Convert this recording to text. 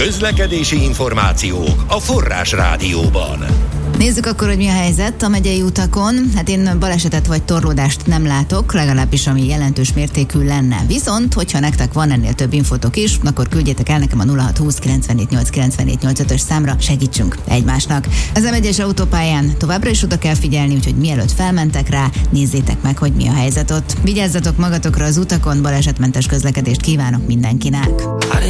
Közlekedési információk a Forrás Rádióban. Nézzük akkor, hogy mi a helyzet a megyei utakon. Hát én balesetet vagy torlódást nem látok, legalábbis ami jelentős mértékű lenne. Viszont, hogyha nektek van ennél több infotok is, akkor küldjétek el nekem a 0620 948 945-ös számra, segítsünk egymásnak. Az M1-es autópályán továbbra is oda kell figyelni, úgyhogy mielőtt felmentek rá, nézzétek meg, hogy mi a helyzet ott. Vigyázzatok magatokra az utakon, balesetmentes közlekedést kívánok mindenkinek.